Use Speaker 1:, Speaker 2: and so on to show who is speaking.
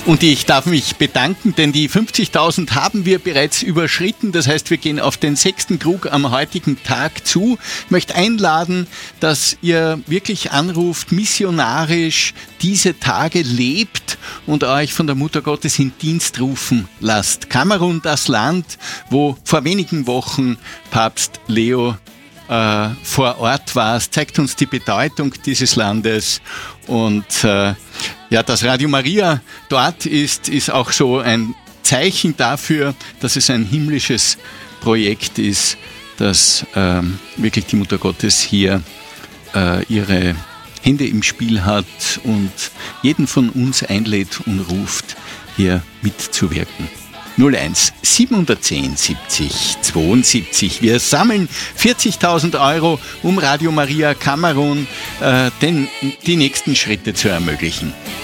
Speaker 1: Und ich darf mich bedanken, denn die 50.000 haben wir bereits überschritten. Das heißt, wir gehen auf den 6. Krug am heutigen Tag zu. Ich möchte einladen, dass ihr wirklich anruft, missionarisch diese Tage lebt und euch von der Mutter Gottes in Dienst rufen lasst. Kamerun, das Land, wo vor wenigen Wochen Papst Leo vor Ort war. Es zeigt uns die Bedeutung dieses Landes und dass Radio Maria dort ist auch so ein Zeichen dafür, dass es ein himmlisches Projekt ist, dass wirklich die Mutter Gottes hier ihre Hände im Spiel hat und jeden von uns einlädt und ruft, hier mitzuwirken. 01 710 70 72. Wir sammeln 40.000 Euro, um Radio Maria Kamerun die nächsten Schritte zu ermöglichen.